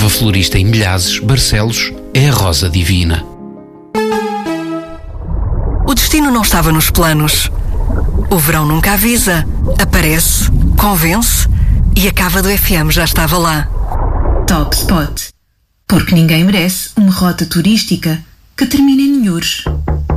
erva florista em Milhazes, Barcelos, é a rosa divina. O destino não estava nos planos. O verão nunca avisa, aparece, convence e a cava do FM já estava lá. Top Spot. Porque ninguém merece uma rota turística que termine em Nhures.